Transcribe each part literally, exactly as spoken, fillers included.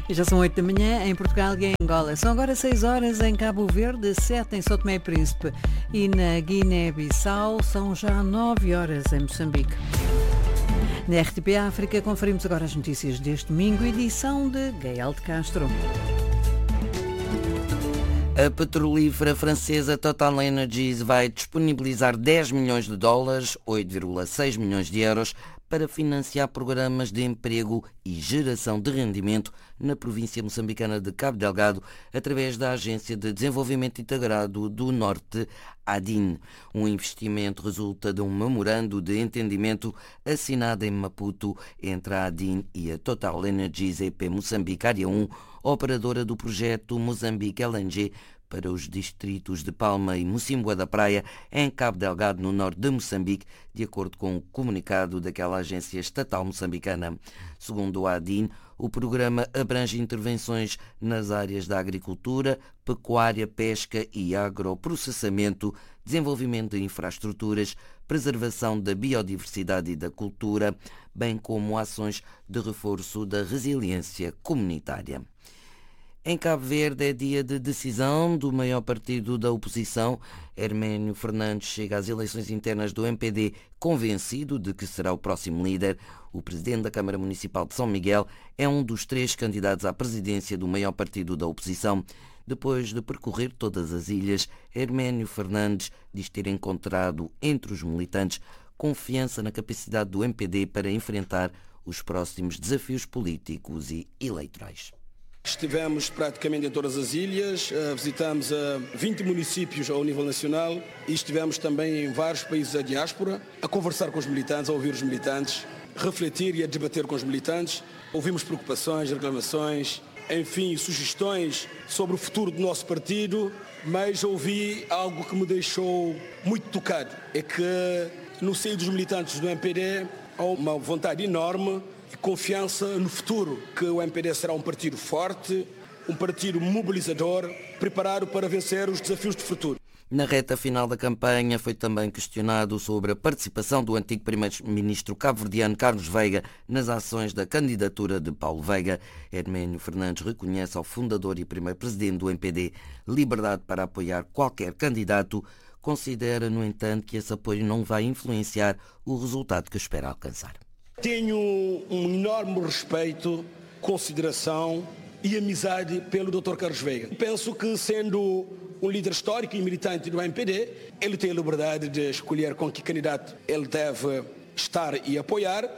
E já são oito da manhã em Portugal e em Angola. São agora seis horas em Cabo Verde, sete em São Tomé e Príncipe. E na Guiné-Bissau são já nove horas em Moçambique. Na R T P África conferimos agora as notícias deste domingo, edição de Gael de Castro. A petrolífera francesa Total Energies vai disponibilizar dez milhões de dólares, oito vírgula seis milhões de euros, para financiar programas de emprego e geração de rendimento na província moçambicana de Cabo Delgado, através da Agência de Desenvolvimento Integrado do Norte, ADIN. O investimento resulta de um memorando de entendimento assinado em Maputo entre a ADIN e a Total Energies E P Moçambique Área um, operadora do projeto Moçambique L N G, para os distritos de Palma e Mocimboa da Praia, em Cabo Delgado, no norte de Moçambique, de acordo com o comunicado daquela agência estatal moçambicana. Segundo a ADIN, o programa abrange intervenções nas áreas da agricultura, pecuária, pesca e agroprocessamento, desenvolvimento de infraestruturas, preservação da biodiversidade e da cultura, bem como ações de reforço da resiliência comunitária. Em Cabo Verde é dia de decisão do maior partido da oposição. Herménio Fernandes chega às eleições internas do M P D convencido de que será o próximo líder. O presidente da Câmara Municipal de São Miguel é um dos três candidatos à presidência do maior partido da oposição. Depois de percorrer todas as ilhas, Herménio Fernandes diz ter encontrado entre os militantes confiança na capacidade do M P D para enfrentar os próximos desafios políticos e eleitorais. Estivemos praticamente em todas as ilhas, visitamos vinte municípios ao nível nacional e estivemos também em vários países da diáspora a conversar com os militantes, a ouvir os militantes, refletir e a debater com os militantes. Ouvimos preocupações, reclamações, enfim, sugestões sobre o futuro do nosso partido, mas ouvi algo que me deixou muito tocado. É que no seio dos militantes do M P D há uma vontade enorme e confiança no futuro, que o M P D será um partido forte, um partido mobilizador, preparado para vencer os desafios do futuro. Na reta final da campanha foi também questionado sobre a participação do antigo primeiro-ministro cabo-verdiano Carlos Veiga nas ações da candidatura de Paulo Veiga. Herménio Fernandes reconhece ao fundador e primeiro presidente do M P D liberdade para apoiar qualquer candidato. Considera, no entanto, que esse apoio não vai influenciar o resultado que espera alcançar. Tenho um enorme respeito, consideração e amizade pelo doutor Carlos Veiga. Penso que, sendo um líder histórico e militante do M P D, ele tem a liberdade de escolher com que candidato ele deve estar e apoiar,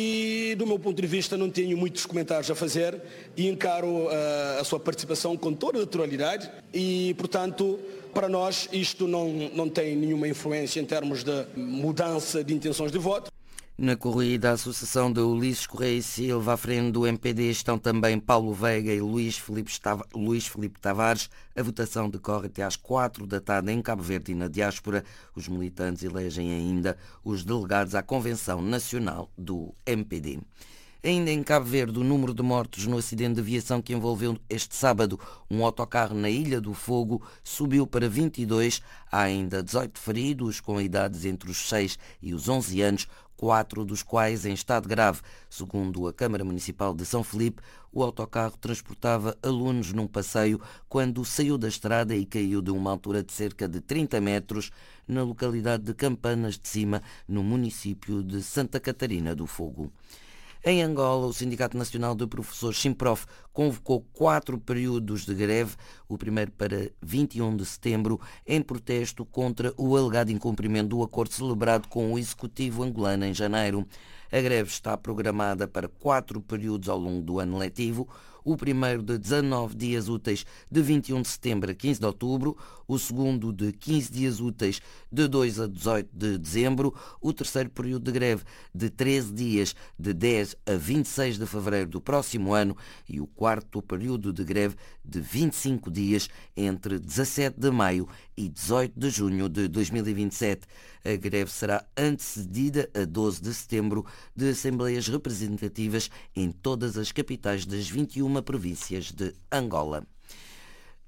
e do meu ponto de vista não tenho muitos comentários a fazer e encaro uh, a sua participação com toda a naturalidade e, portanto, para nós isto não, não tem nenhuma influência em termos de mudança de intenções de voto. Na corrida, a Associação de Ulisses Correia e Silva, à frente do M P D, estão também Paulo Veiga e Luís Filipe, Stav... Luís Filipe Tavares. A votação decorre até às quatro da tarde em Cabo Verde e na diáspora. Os militantes elegem ainda os delegados à Convenção Nacional do M P D. Ainda em Cabo Verde, o número de mortos no acidente de aviação que envolveu este sábado um autocarro na Ilha do Fogo subiu para vinte e dois. Há ainda dezoito feridos com idades entre os seis e os onze anos, quatro dos quais em estado grave. Segundo a Câmara Municipal de São Felipe, o autocarro transportava alunos num passeio quando saiu da estrada e caiu de uma altura de cerca de trinta metros na localidade de Campanas de Cima, no município de Santa Catarina do Fogo. Em Angola, o Sindicato Nacional de Professores, Simprof, convocou quatro períodos de greve, o primeiro para vinte e um de setembro, em protesto contra o alegado incumprimento do acordo celebrado com o Executivo angolano em janeiro. A greve está programada para quatro períodos ao longo do ano letivo, o primeiro de dezanove dias úteis de vinte e um de setembro a quinze de outubro, o segundo de quinze dias úteis de dois a dezoito de dezembro, o terceiro período de greve de treze dias de dez a vinte e seis de fevereiro do próximo ano e o quarto período de greve de vinte e cinco dias entre dezassete de maio e dezoito de junho de dois mil e vinte e sete. A greve será antecedida a doze de setembro de assembleias representativas em todas as capitais das vinte e uma províncias de Angola.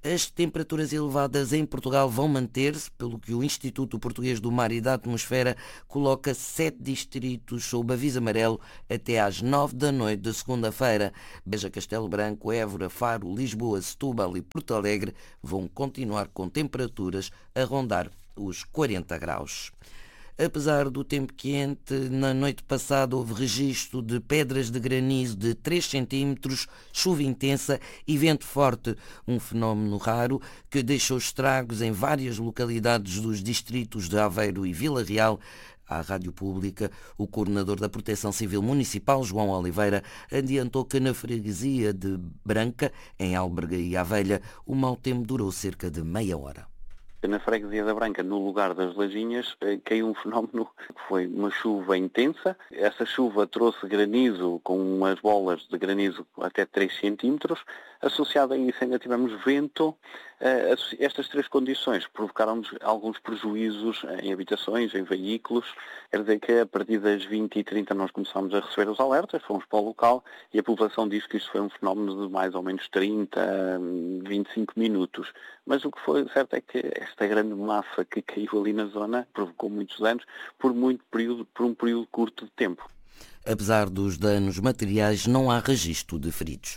As temperaturas elevadas em Portugal vão manter-se, pelo que o Instituto Português do Mar e da Atmosfera coloca sete distritos sob aviso amarelo até às nove da noite de segunda-feira. Beja, Castelo Branco, Évora, Faro, Lisboa, Setúbal e Porto Alegre vão continuar com temperaturas a rondar os quarenta graus. Apesar do tempo quente, na noite passada houve registro de pedras de granizo de três centímetros, chuva intensa e vento forte, um fenómeno raro que deixou estragos em várias localidades dos distritos de Aveiro e Vila Real. À Rádio Pública, o coordenador da Proteção Civil Municipal, João Oliveira, adiantou que na freguesia de Branca, em Alberga e Aveia, o mau tempo durou cerca de meia hora. Na freguesia da Branca, no lugar das Lajinhas, caiu um fenómeno que foi uma chuva intensa. Essa chuva trouxe granizo com umas bolas de granizo até três centímetros. Associado a isso ainda tivemos vento. Estas três condições provocaram-nos alguns prejuízos em habitações, em veículos. Quer dizer que a partir das vinte e trinta nós começámos a receber os alertas, fomos para o local e a população disse que isto foi um fenómeno de mais ou menos trinta, vinte e cinco minutos. Mas o que foi certo é que esta grande massa que caiu ali na zona provocou muitos danos por, muito período, por um período curto de tempo. Apesar dos danos materiais, não há registro de feridos.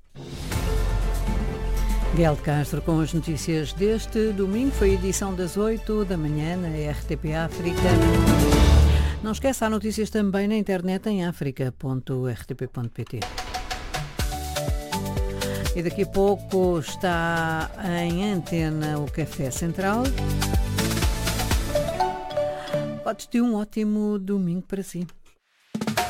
Gael de Castro com as notícias deste domingo. Foi a edição das oito da manhã na R T P África. Não esqueça, há notícias também na internet em africa ponto r t p ponto p t. E daqui a pouco está em antena o Café Central. Pode ter um ótimo domingo para si.